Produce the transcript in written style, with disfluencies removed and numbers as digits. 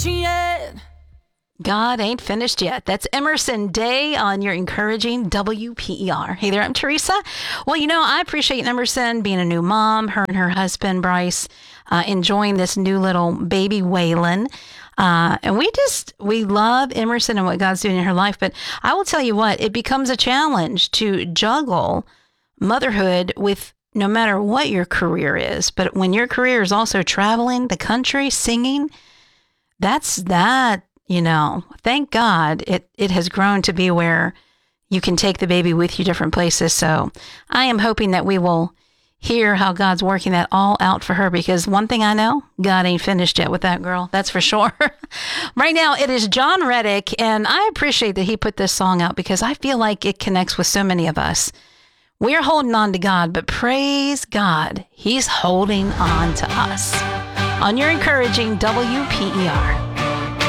yet. God ain't finished yet. That's Emerson Day on your encouraging WPER. Hey there, I'm Teresa. Well, I appreciate Emerson being a new mom, her and her husband, Bryce, enjoying this new little baby, Waylon. And we love Emerson and what God's doing in her life. But I will tell you what, it becomes a challenge to juggle motherhood with no matter what your career is. But when your career is also traveling the country, singing, thank God it has grown to be where you can take the baby with you different places. So I am hoping that we will hear how God's working that all out for her, because one thing I know, God ain't finished yet with that girl. That's for sure. Right now, it is John Reddick, and I appreciate that he put this song out because I feel like it connects with so many of us. We're holding on to God, but praise God, he's holding on to us. On your encouraging WPER.